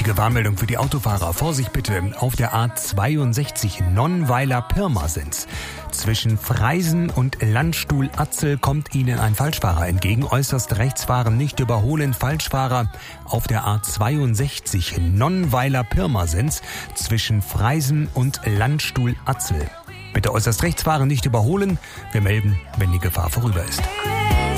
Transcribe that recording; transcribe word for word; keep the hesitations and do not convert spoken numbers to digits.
Gewahrmeldung für die Autofahrer. Vorsicht bitte auf der A zweiundsechzig Nonnweiler-Pirmasens. Zwischen Freisen und Landstuhl-Atzel kommt Ihnen ein Falschfahrer entgegen. Äußerst rechts fahren, nicht überholen. Falschfahrer auf der A zweiundsechzig Nonnweiler-Pirmasens zwischen Freisen und Landstuhl-Atzel. Bitte äußerst rechts fahren, nicht überholen. Wir melden, wenn die Gefahr vorüber ist.